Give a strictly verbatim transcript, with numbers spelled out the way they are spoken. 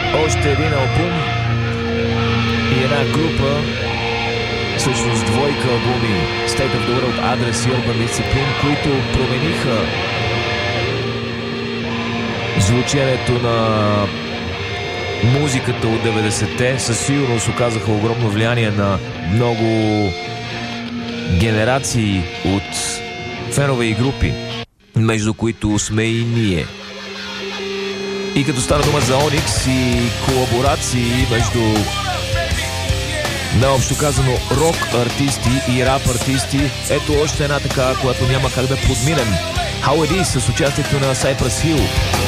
Още един албум и една група, всъщност двойка албуми, State of the World Address и Urban Discipline, които промениха звученето на музиката от деветдесетте. Със сигурност оказаха огромно влияние на много генерации от фенове и групи, между които сме и ние. И като стана дума за Оникс и колаборации между, наобщо казано, рок артисти и рап артисти, ето още една така, която няма как да подминем. How It Is с участието на Cypress Hill.